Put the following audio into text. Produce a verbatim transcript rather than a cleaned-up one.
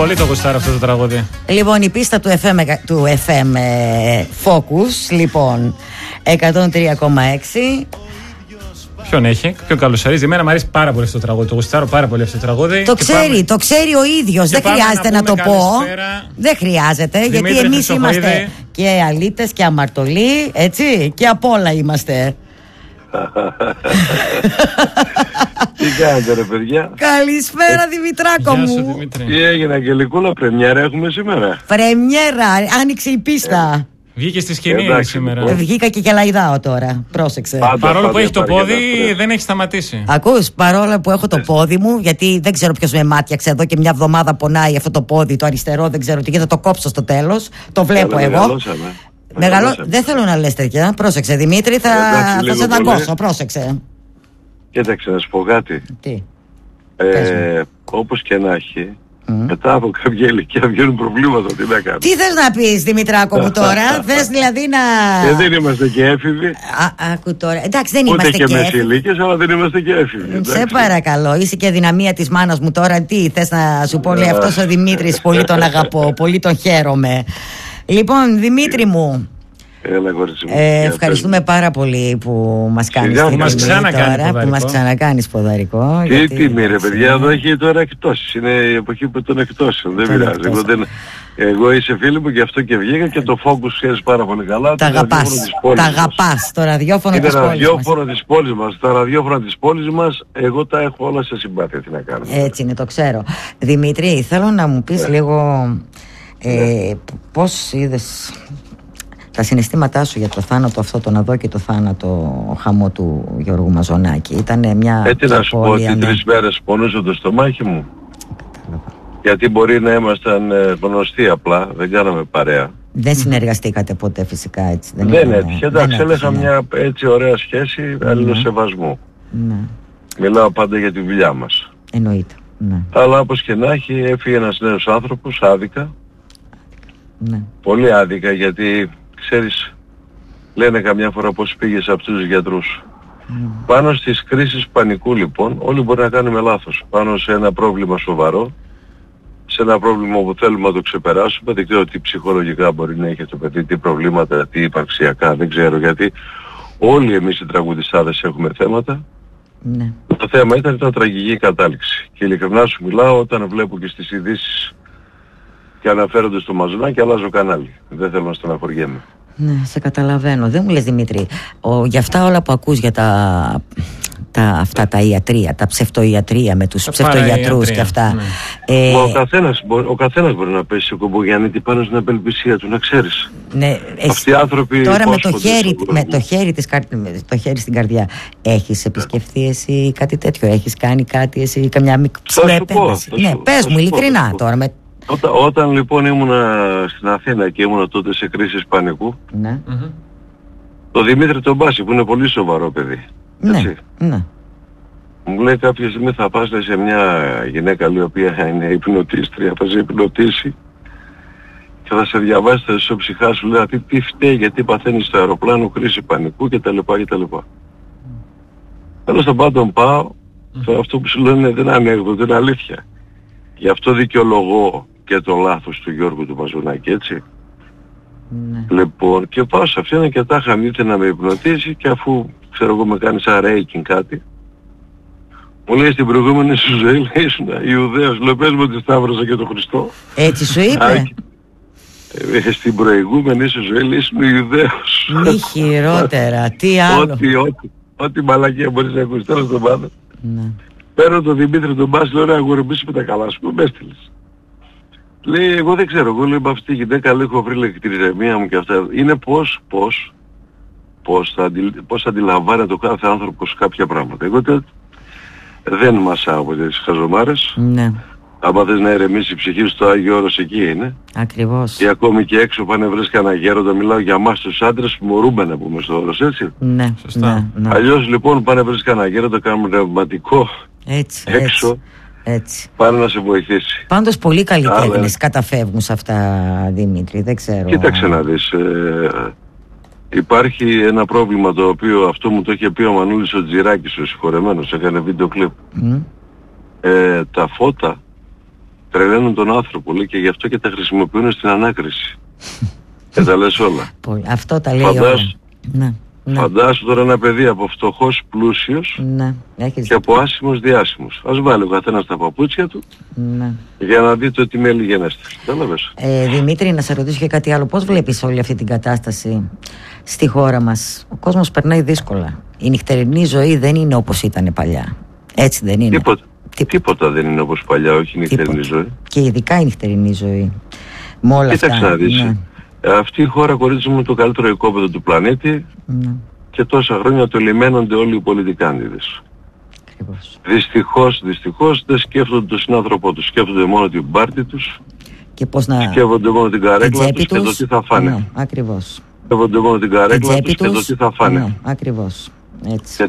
Πολύ το γουστάρω αυτό το τραγούδι. Λοιπόν, η πίστα του εφ εμ, του εφ εμ ε, Focus, λοιπόν, εκατόν τρία κόμμα έξι. Ποιον έχει, ποιον καλωσορίζει. Εμένα μου αρέσει πάρα πολύ αυτό το τραγούδι. Το γουστάρω πάρα πολύ αυτό το τραγούδι. Το ξέρει, πάμε... το ξέρει ο ίδιος. Δεν χρειάζεται να, να το πω. Δεν χρειάζεται, Δημήτρη, γιατί εμείς είμαστε και αλήτες και αμαρτωλοί, έτσι, και απ' όλα είμαστε. Τι κάνετε ρε παιδιά? Καλησπέρα ε, Δημητράκο μου. Σου, Δημήτρη. Τι έγινε Αγγελικούλα, πρεμιέρα έχουμε σήμερα? Πρεμιέρα, άνοιξε η πίστα. ε. Βγήκε στη σκηνή ε, σήμερα. Λοιπόν. Βγήκα και γελαϊδάω τώρα. Πρόσεξε. Πάντα, παρόλο πάντα, που έχει το πόδι, δεν έχει σταματήσει. Ακούς, παρόλο που έχω το πόδι μου, γιατί δεν ξέρω ποιος με μάτιαξε εδώ και μια εβδομάδα πονάει αυτό το πόδι, το αριστερό, δεν ξέρω τι, και θα το κόψω στο τέλος. Το βλέπω εγώ. Μεγαλώσαμε. Μεγαλώ... Δεν θέλω να λες τέτοια. Πρόσεξε Δημήτρη, θα, εντάξει, θα σε δαγκώσω. Πρόσεξε. Κοίταξε να σου πω κάτι. Τι? Ε, όπως και να έχει, mm. μετά από κάποια ηλικία βγαίνουν προβλήματα. Τι να κάνουμε. Τι θες να πεις Δημητράκο μου τώρα? Θες δηλαδή να... Ε, δεν είμαστε και έφηβοι. Α, άκου τώρα. Εντάξει, δεν ούτε είμαστε και, και έφηβοι. Ηλίκες, αλλά δεν είμαστε και έφηβοι. Σε παρακαλώ, είσαι και αδυναμία της μάνας μου τώρα. Τι θες να σου πω? Λέει αυτός ο Δημήτρης, πολύ τον αγαπώ, πολύ τον χαίρομαι. Λοιπόν, Δημήτρη μου, Έλα, ε, ευχαριστούμε πάρα πολύ που μας κάνεις τιμή τώρα, που μας ξανακάνεις ποδαρικό. Τι γιατί... τιμή ρε παιδιά, εδώ έχει τώρα εκτόσεις, είναι η εποχή που των εκτόσεων, δεν πειράζει. Εγώ, δεν... Εγώ είσαι φίλη μου, γι' αυτό και βγήκα και το Focus ξέρεις πάρα πολύ καλά. Τα αγαπάς, τα αγαπάς, το ραδιόφωνο της πόλης μας. Είναι ραδιόφωνο της πόλης μας, τα ραδιόφωνα της πόλης μας, εγώ τα έχω όλα σε συμπάθεια, τι να κάνω. Έτσι είναι, το ξέρω. Δημήτρη, θέλω να μου πεις yeah. λίγο ε, yeah. πώς είδες τα συναισθήματά σου για το θάνατο αυτό, τον αδόκητο θάνατο χαμό του Γιώργου Μαζονάκη. Ήτανε μια... Ε, τι να σου πω, ότι τρεις μέρες πονούσε το στομάχι μου. Κατάλαβα. Γιατί μπορεί να ήμασταν ε, γνωστοί απλά, δεν κάναμε παρέα. Δεν συνεργαστήκατε ποτέ φυσικά έτσι? Δεν, δεν έτυχε, εντάξει, έλεγα μια έτσι ωραία σχέση αλληλοσεβασμού. Ναι. Μιλάω πάντα για τη δουλειά μας. Εννοείται. Ναι. Αλλά όπως και να έχει, έφυγε ένας νέος άνθρωπος άδικα. Ναι. Πολύ άδικα, γιατί ξέρεις, λένε καμιά φορά πως πήγες από τους γιατρούς. Mm. Πάνω στις κρίσεις πανικού λοιπόν, όλοι μπορεί να κάνουμε λάθος. Πάνω σε ένα πρόβλημα σοβαρό, σε ένα πρόβλημα που θέλουμε να το ξεπεράσουμε, δεν ξέρω τι ψυχολογικά μπορεί να έχει το παιδί, τι προβλήματα, τι υπαρξιακά, δεν ξέρω, γιατί όλοι εμείς οι τραγουδιστάδες έχουμε θέματα. Ναι. Το θέμα ήταν, ήταν τραγική κατάληξη. Και ειλικρινά σου μιλάω, όταν βλέπω και στις ειδήσεις και αναφέρονται στο Μαζονάκη, αλλάζω κανάλι. Δεν θέλω να στεναχωριέμαι. Ναι, σε καταλαβαίνω. Δεν μου λες Δημήτρη, ο, για αυτά όλα που ακούς για τα, τα, αυτά τα ιατρία, τα ψευτοϊατρία με τους ψευτοιατρούς και αυτά. Ναι. Ε, ο, καθένας, ο καθένας μπορεί να πέσει ο Κομπογιαννίτη πάνω στην απελπισία του, να ξέρεις. Ναι, αυτοί οι άνθρωποι τώρα με το, χέρι, με το, χέρι της, το χέρι στην καρδιά, έχεις επισκεφθεί εσύ κάτι τέτοιο? Έχεις κάνει κάτι εσύ, καμιά μικρή επέμβαση? Ναι, πες μου ειλικρινά τώρα. Με... Όταν, όταν λοιπόν ήμουνα στην Αθήνα και ήμουνα τότε σε κρίσεις πανικού, ναι. Mm-hmm. το Δημήτρη τον Μπάση που είναι πολύ σοβαρό παιδί, ναι, έτσι, ναι. μου λέει κάποια στιγμή θα πας σε μια γυναίκα η οποία είναι υπνοτίστρια, θα σε υπνοτίσει και θα σε διαβάσει τα ισοψυχά σου, λέει τι, τι φταίει, γιατί παθαίνεις στο αεροπλάνο κρίση πανικού κτλ. κτλ. Mm. Τέλος των πάντων πάω, mm. αυτό που σου λένε δεν είναι ανέκδοτο, είναι αλήθεια. Γι' αυτό δικαιολογώ και το λάθος του Γιώργου του Μαζονάκη, έτσι. Ναι. Λοιπόν, και πάω σε αυτήν και τα είχα μύθει να με υπνοτίσει και αφού, ξέρω εγώ, με κάνει σαν ρέικιν κάτι, μου λέει στην προηγούμενη σου ζωή, λέει, ήσουν Ιουδαίος, λέω πες μου ότι σταύρωσα και τον Χριστό. Έτσι σου είπε? Ε, στην προηγούμενη σου ζωή, λέει, ήσουν Ιουδαίος. Μη χειρότερα, τι άλλο. Ό,τι, ό,τι, ό,τι μαλακία μπορείς να ακούσεις, τέλος τον πάντων. Ναι. Παίρνω τον Δημήτρη τον Μπάση, λέω ρε αγορεμπήσει με τα καλά σου, με έστειλες. Λέει, εγώ δεν ξέρω, εγώ λέω με αυτή τη γυναίκα έχω βρει λέει, την ηρεμία μου και αυτά. Είναι πώς, πώς, πώς θα, αντι, πώς αντιλαμβάνεται ο κάθε άνθρωπος κάποια πράγματα. Εγώ τε, δεν μασάω από τις χαζομάρες. Ναι. άμα θες να ηρεμήσει η ψυχή σου, το Άγιο Όρος εκεί είναι. Ακριβώς. Και ακόμη και έξω πάνε βρες κανένα γέροντα, μιλάω για εμάς τους άντρες που μπορούμε να πούμε στο Όρος, έτσι. Ναι, σωστά. Ναι, ναι. Αλλιώς λοιπόν πάνε βρες κανένα γέροντα, κάνουν ρευματικό έτσι, έξω. Έτσι. Έτσι. Πάνε να σε βοηθήσει. Πάντως πολλοί καλλιτέχνες καταφεύγουν σε αυτά, Δημήτρη, δεν ξέρω. Κοίταξε να δεις. Ε, υπάρχει ένα πρόβλημα το οποίο αυτό μου το είχε πει ο Μανούλης ο Τζιράκης, ο συγχωρεμένος, έκανε βίντεο κλιπ. Mm. Ε, τα φώτα τρελαίνουν τον άνθρωπο, λέει, και γι' αυτό και τα χρησιμοποιούν στην ανάκριση. Και τα λες όλα. Αυτό τα λέει Φαντάσου, όλα. Ναι, ναι. Φαντάσου τώρα ένα παιδί από φτωχός πλούσιος, ναι, έχεις και από άσημος διάσημος. Ας βάλει ο καθένας τα παπούτσια του, ναι. για να δει το τι μέλη γενέστε. Κατάλαβες. Ε, Δημήτρη, να σε ρωτήσω και κάτι άλλο. Πώς βλέπεις όλη αυτή την κατάσταση στη χώρα μας? Ο κόσμος περνάει δύσκολα. Η νυχτερινή ζωή δεν είναι όπως ήταν παλιά. Έτσι δεν είναι? Τίποτα, Τι... τίποτα δεν είναι όπως παλιά, όχι η νυχτερινή ζωή. Και ειδικά η νυχτερινή ζωή. Με όλα Κοίταξε αυτά. να δεις. Ναι. Αυτή η χώρα, κορίτσι μου, είναι το καλύτερο οικόπεδο του πλανήτη, Ναι. και τόσα χρόνια το λιμένονται όλοι οι πολιτικάντιδες. Ακριβώς. Δυστυχώς, δυστυχώς δεν σκέφτονται τον συνάνθρωπό τους. Σκέφτονται μόνο την πάρτη τους, Και πώς να... σκέφτονται μόνο την καρέκλα τους και το τι θα φάνε. Ναι, ακριβώς. Σκέφτονται μόνο την καρέκλα τους και το τι θα φάνε. Ναι, ακριβώς. Έτσι.